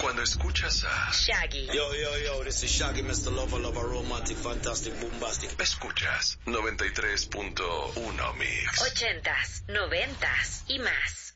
Cuando escuchas a Shaggy. Yo, this is Shaggy, Mr. Lover, romantic, fantastic, bombastic. Escuchas 93.1 Mix. 80s, 90s y más.